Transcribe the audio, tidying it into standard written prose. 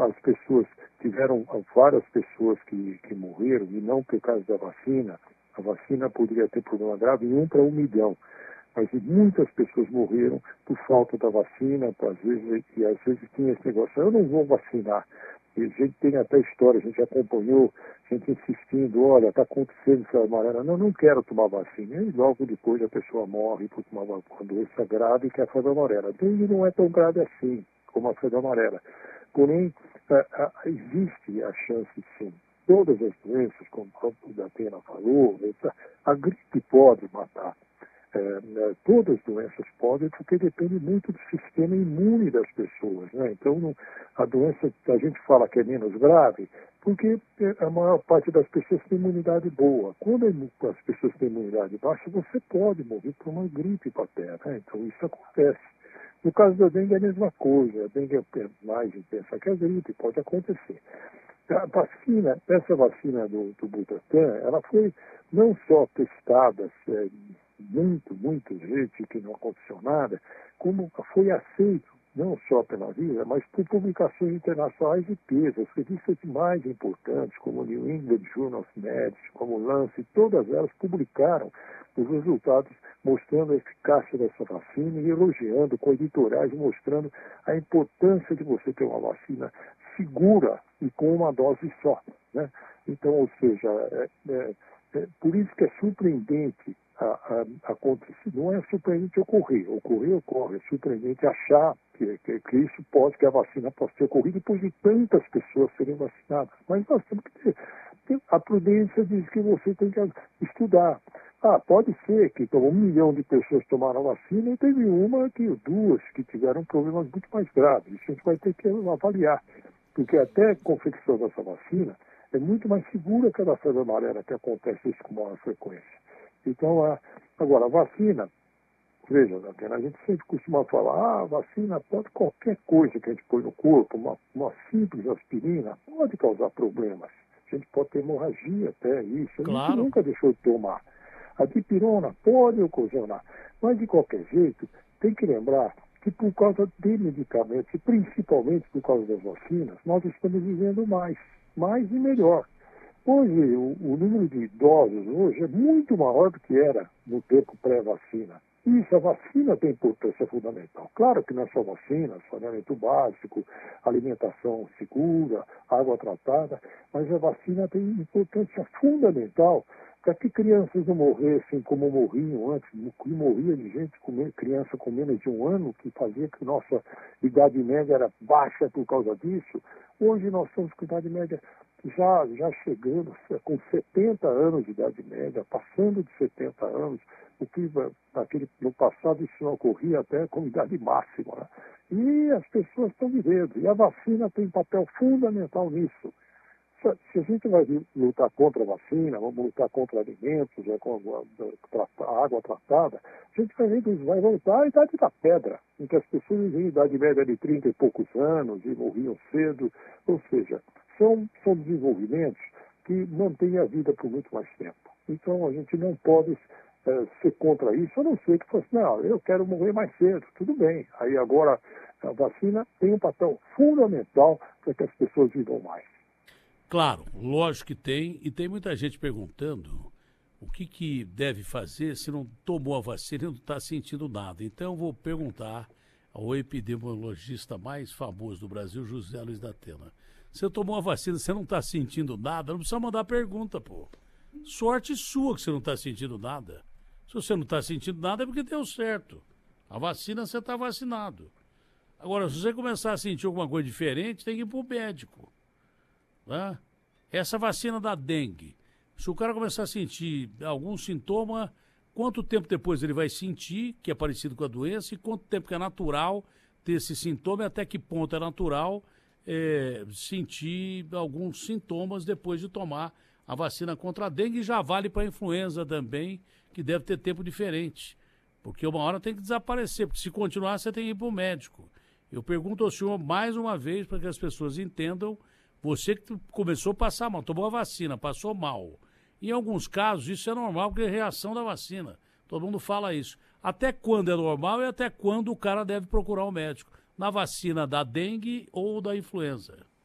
as pessoas, tiveram várias pessoas que morreram, e não por causa da vacina. A vacina poderia ter problema grave em 1 para 1 milhão. Mas muitas pessoas morreram por falta da vacina, às vezes tinha esse negócio, eu não vou vacinar. E a gente tem até história, a gente acompanhou, a gente insistindo, olha, está acontecendo essa amarela, não quero tomar vacina. E logo depois a pessoa morre por tomar uma doença grave, que é a febre amarela. A dengue não é tão grave assim como a febre amarela. Porém, existe a chance, sim. Todas as doenças, como o próprio Datena falou, a gripe pode matar. Todas as doenças podem, porque depende muito do sistema imune das pessoas, né? Então, a doença, a gente fala que é menos grave, porque a maior parte das pessoas tem imunidade boa. Quando as pessoas têm imunidade baixa, você pode morrer por uma gripe paterna, né? Então, isso acontece. No caso da dengue é a mesma coisa, a dengue é mais intensa que a gripe, pode acontecer. Essa vacina do Butantan, ela foi não só testada muitas vezes que não aconteceu nada, como foi aceito não só pela Anvisa, mas por publicações internacionais de peso, as revistas mais importantes, como o New England Journal of Medicine, como o Lancet, todas elas publicaram os resultados mostrando a eficácia dessa vacina e elogiando com editoriais, mostrando a importância de você ter uma vacina segura e com uma dose só, né? Então, ou seja, por isso que é surpreendente acontecer, não é surpreendente ocorrer, ocorre, é surpreendente achar que isso pode, que a vacina possa ter ocorrido depois de tantas pessoas serem vacinadas. Mas nós temos que ter, a prudência diz que você tem que estudar. Pode ser que 1 milhão de pessoas tomaram a vacina e teve duas que tiveram problemas muito mais graves. Isso a gente vai ter que avaliar, porque até a confecção dessa vacina é muito mais segura que a da febre amarela, que acontece isso com maior frequência. Então, agora, a vacina, veja, a gente sempre costuma falar, a vacina pode, qualquer coisa que a gente põe no corpo, uma simples aspirina, pode causar problemas. A gente pode ter hemorragia até isso, Claro. A gente nunca deixou de tomar. A dipirona pode ocasionar, mas de qualquer jeito, tem que lembrar que por causa de medicamentos, e principalmente por causa das vacinas, nós estamos vivendo mais e melhor. Hoje, o número de idosos hoje é muito maior do que era no tempo pré-vacina. Isso, a vacina tem importância fundamental. Claro que não é só vacina, saneamento básico, alimentação segura, água tratada, mas a vacina tem importância fundamental para que crianças não morressem como morriam antes, que morria de gente, criança com menos de 1 ano, que fazia que nossa idade média era baixa por causa disso. Hoje nós estamos com idade média já chegando com 70 anos de idade média, passando de 70 anos, o que no passado isso não ocorria até com idade máxima, né? E as pessoas estão vivendo, e a vacina tem papel fundamental nisso. Se a gente vai lutar contra a vacina, vamos lutar contra alimentos, a água tratada, a gente vai voltar à idade da pedra, em que as pessoas viviam em idade média de 30 e poucos anos e morriam cedo. Ou seja, são desenvolvimentos que mantêm a vida por muito mais tempo. Então a gente não pode ser contra isso, a não ser que fosse, não, eu quero morrer mais cedo, tudo bem. Aí agora a vacina tem um papel fundamental para que as pessoas vivam mais. Claro, lógico que tem, e tem muita gente perguntando o que deve fazer se não tomou a vacina e não está sentindo nada. Então eu vou perguntar ao epidemiologista mais famoso do Brasil, José Luiz Datena. Você tomou a vacina, você não está sentindo nada, não precisa mandar pergunta, pô. Sorte sua que você não está sentindo nada. Se você não está sentindo nada é porque deu certo. A vacina, você está vacinado. Agora, se você começar a sentir alguma coisa diferente, tem que ir para o médico. Né? Essa vacina da dengue, se o cara começar a sentir algum sintoma, quanto tempo depois ele vai sentir que é parecido com a doença e quanto tempo que é natural ter esse sintoma e até que ponto é natural sentir alguns sintomas depois de tomar a vacina contra a dengue. Já vale para a influenza também, que deve ter tempo diferente, porque uma hora tem que desaparecer, porque se continuar você tem que ir para o médico. Eu pergunto ao senhor mais uma vez para que as pessoas entendam. Você que começou a passar mal, tomou a vacina, passou mal. Em alguns casos, isso é normal, porque é reação da vacina. Todo mundo fala isso. Até quando é normal e até quando o cara deve procurar o médico? Na vacina da dengue ou da influenza?